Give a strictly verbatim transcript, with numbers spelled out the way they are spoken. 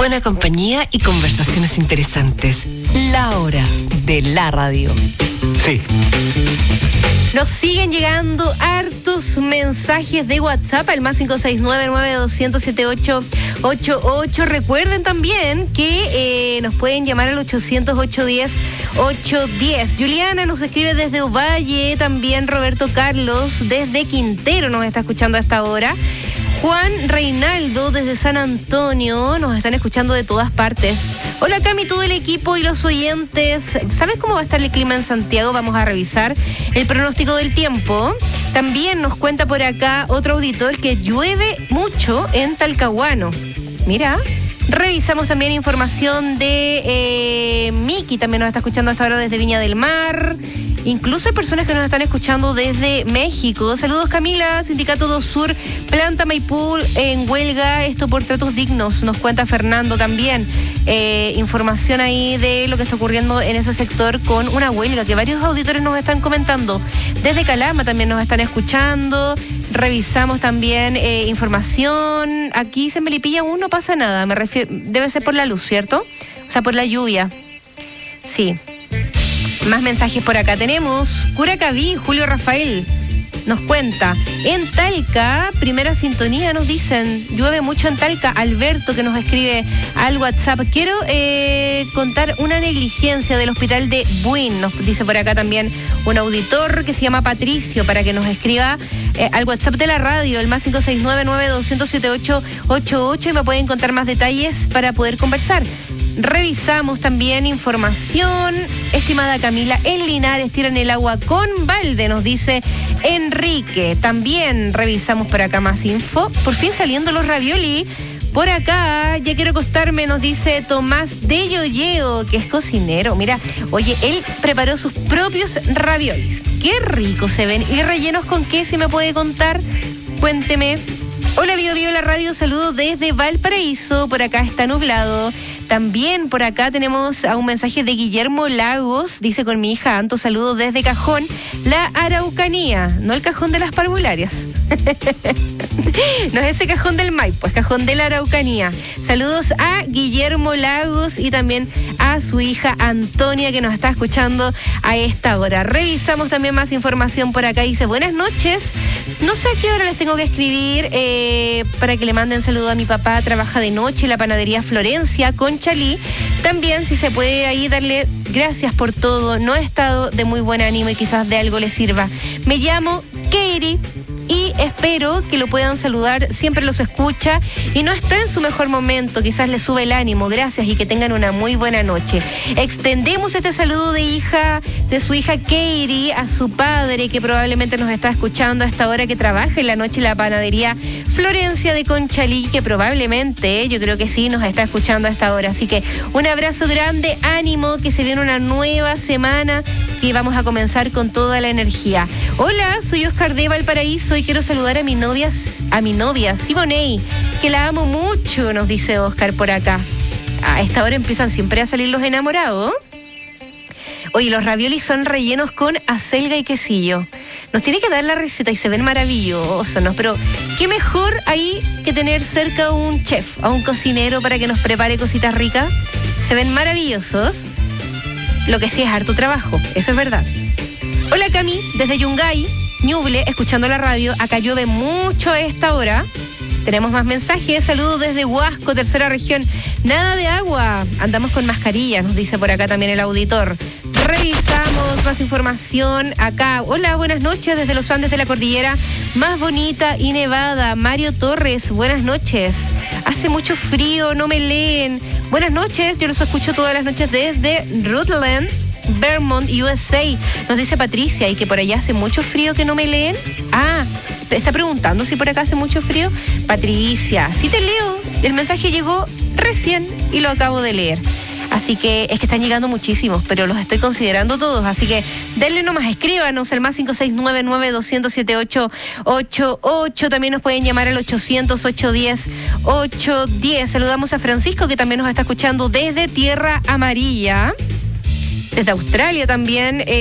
Buena compañía y conversaciones interesantes. La hora de la radio. Sí. Nos siguen llegando hartos mensajes de WhatsApp al más cinco seis nueve, nueve dos cero cero, siete ocho ocho ocho. Recuerden también que eh, nos pueden llamar al ochocientos, ochocientos diez, ochocientos diez. Juliana nos escribe desde Ovalle, también Roberto Carlos desde Quintero nos está escuchando a esta hora. Juan Reinaldo desde San Antonio, nos están escuchando de todas partes. Hola Cami, todo el equipo y los oyentes. ¿Sabes cómo va a estar el clima en Santiago? Vamos a revisar el pronóstico del tiempo. También nos cuenta por acá otro auditor que llueve mucho en Talcahuano. Mira, revisamos también información de eh, Miki, también nos está escuchando hasta ahora desde Viña del Mar. Incluso hay personas que nos están escuchando desde México. Saludos Camila, Sindicato dos Sur, Planta Maipú en huelga, esto por tratos dignos, nos cuenta Fernando también. Eh, información ahí de lo que está ocurriendo en ese sector con una huelga que varios auditores nos están comentando. Desde Calama también nos están escuchando. Revisamos también eh, información. Aquí en Melipilla aún no pasa nada, me refiero, debe ser por la luz, ¿cierto? O sea, por la lluvia. Sí. Más mensajes por acá tenemos. Curacaví, Julio Rafael nos cuenta. En Talca, primera sintonía nos dicen. Llueve mucho en Talca. Alberto que nos escribe al WhatsApp. Quiero eh, contar una negligencia del hospital de Buin. Nos dice por acá también un auditor que se llama Patricio para que nos escriba eh, al WhatsApp de la radio, el más cinco seis nueve, nueve dos cero cero, siete ocho ocho ocho y me pueden contar más detalles para poder conversar. Revisamos también información. Estimada Camila, en Linares tiran el agua con balde, nos dice Enrique. También revisamos por acá más info. Por fin saliendo los ravioli. Por acá, ya quiero acostarme, nos dice Tomás de Yoyeo, que es cocinero. Mira, oye, él preparó sus propios raviolis. Qué ricos se ven. ¿Y rellenos con qué? Si me puede contar, cuénteme. Hola, Bio Bio, la radio, saludos desde Valparaíso. Por acá está nublado. También por acá tenemos a un mensaje de Guillermo Lagos, dice con mi hija Anto, saludos desde Cajón, la Araucanía, no el Cajón de las Parvularias. No es ese Cajón del Maipo, es Cajón de la Araucanía. Saludos a Guillermo Lagos y también a su hija Antonia que nos está escuchando a esta hora. Revisamos también más información por acá, dice buenas noches, no sé a qué hora les tengo que escribir eh, para que le manden saludo a mi papá, trabaja de noche en la panadería Florencia con Chalí. También si se puede ahí darle gracias por todo, no he estado de muy buen ánimo y quizás de algo le sirva. Me llamo Keiri y espero que lo puedan saludar, siempre los escucha y no está en su mejor momento, quizás le sube el ánimo, gracias y que tengan una muy buena noche. Extendemos este saludo de hija, de su hija Keiri a su padre que probablemente nos está escuchando a esta hora, que trabaja en la noche en la panadería Florencia de Conchalí, que probablemente, yo creo que sí, nos está escuchando a esta hora. Así que un abrazo grande, ánimo, que se viene una nueva semana y vamos a comenzar con toda la energía. Hola, soy Oscar de Valparaíso y quiero saludar a mi novia, a mi novia, Siboney, que la amo mucho, nos dice Oscar por acá. A esta hora empiezan siempre a salir los enamorados. Oye, los raviolis son rellenos con acelga y quesillo. Nos tiene que dar la receta y se ven maravillosos, ¿no? Pero qué mejor ahí que tener cerca a un chef, a un cocinero para que nos prepare cositas ricas. Se ven maravillosos. Lo que sí es harto trabajo, eso es verdad. Hola Cami, desde Yungay, Ñuble, escuchando la radio. Acá llueve mucho a esta hora. Tenemos más mensajes. Saludos desde Huasco, tercera región. Nada de agua. Andamos con mascarilla, nos dice por acá también el auditor. Revisamos más información acá. Hola, buenas noches desde los Andes de la Cordillera más bonita y nevada. Mario Torres, buenas noches. Hace mucho frío, no me leen. Buenas noches, yo los escucho todas las noches desde Rutland, Vermont, U S A. Nos dice Patricia, y que por allá hace mucho frío, que no me leen. Ah, está preguntando si por acá hace mucho frío. Patricia, sí te leo. El mensaje llegó recién y lo acabo de leer. Así que es que están llegando muchísimos, pero los estoy considerando todos. Así que denle nomás, escríbanos al más cinco seis nueve, nueve dos cero cero, siete ocho ocho ocho. También nos pueden llamar al ochocientos, ochocientos diez, ochocientos diez. Saludamos a Francisco, que también nos está escuchando desde Tierra Amarilla. Desde Australia también. Eh,